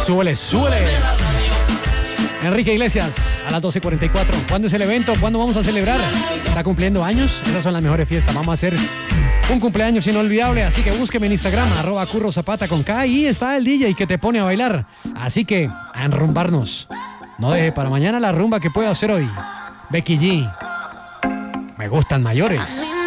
súbele, súbele. Enrique Iglesias, a las 12:44. ¿Cuándo es el evento? ¿Cuándo vamos a celebrar? ¿Está cumpliendo años? Esas son las mejores fiestas. Vamos a hacer un cumpleaños inolvidable. Así que búsqueme en Instagram, @currozapata con K. Ahí está el DJ que te pone a bailar. Así que a enrumbarnos. No deje para mañana la rumba que puedo hacer hoy. Becky G. Me gustan mayores.